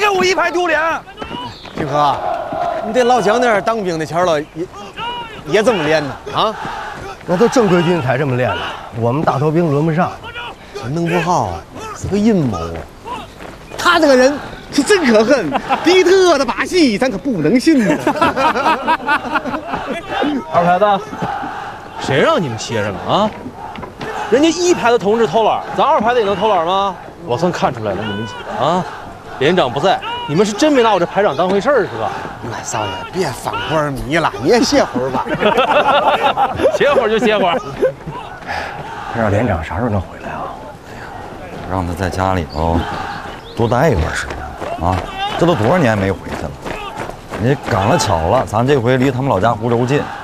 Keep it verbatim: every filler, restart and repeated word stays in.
给我一排丢脸！ 金河，你在老蒋那儿当兵的前了，也也这么练呢？啊？ 那都正规军才这么练的，我们大头兵轮不上。 弄不好是个阴谋。他这个人是真可恨，比特的把戏咱可不能信呢。 二排的，谁让你们歇着呢啊？人家一排的同志偷懒，咱二排的也能偷懒吗？我算看出来了，你们几个啊，连长不在，你们是真没拿我这排长当回事儿是吧？ 那少爷，别犯官迷了，你也歇会儿吧。 歇会儿就歇会儿。 不知道连长啥时候能回来啊？ 让他在家里头多待一段时间啊！这都多少年没回去了？你赶了巧了，咱这回离他们老家湖州近。